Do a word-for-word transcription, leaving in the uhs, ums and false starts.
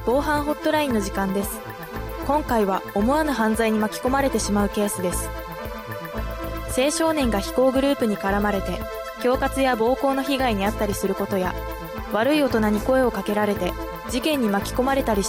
防犯ホットラインの時間です。今回は思わぬ犯罪に巻き込まれてしまうケースです。青少年が非行グループに絡まれて恐喝や暴行の被害に遭ったりすることや、悪い大人に声をかけられて事件に巻き込まれたり